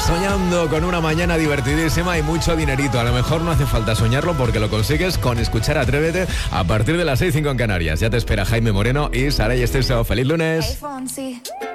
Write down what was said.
Soñando con una mañana divertidísima y mucho dinerito. A lo mejor no hace falta soñarlo porque lo consigues con escuchar Atrévete a partir de las 6:05 en Canarias. Ya te espera Jaime Moreno y Saray Esteso. ¡Feliz lunes!